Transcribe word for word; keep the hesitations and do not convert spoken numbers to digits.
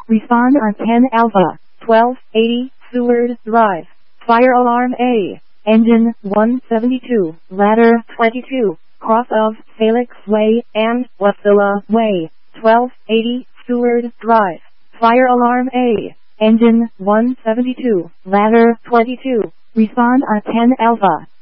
Respond on ten Alpha, twelve eighty, Seward Drive. Fire alarm A. Engine one seventy-two, ladder twenty-two, cross of Felix Way and Wasilla Way, twelve eighty, Seward Drive. Fire alarm A. Engine one seventy-two, ladder twenty-two. Respond on ten Alpha.